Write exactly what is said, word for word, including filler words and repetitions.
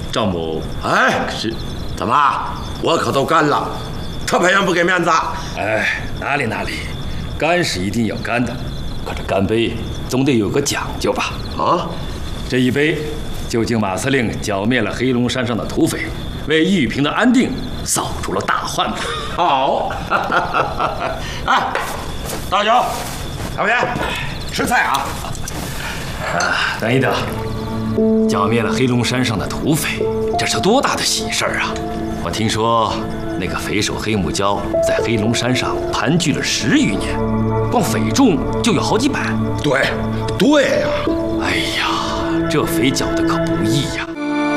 赵某， 哎， 是， 怎么？我可都干了，特派员不给面子？ 哎，哪里哪里，干是一定要干的，可这干杯总得有个讲究吧？ 啊， 这一杯，就敬马司令剿灭了黑龙山上的土匪，为玉屏的安定扫除了大患吧。 好，哎，倒酒，小编，吃菜啊！ 啊，等一等，剿灭了黑龙山上的土匪，这是多大的喜事儿啊！我听说那个匪首黑木蛟在黑龙山上盘踞了十余年，光匪众就有好几百。 对，对呀、 哎呀，这匪剿的口